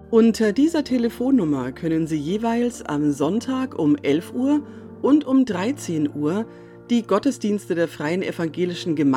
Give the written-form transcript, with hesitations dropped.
Unter dieser Telefonnummer können Sie jeweils am Sonntag um 11 Uhr und um 13 Uhr die Gottesdienste der Freien Evangelischen Gemeinde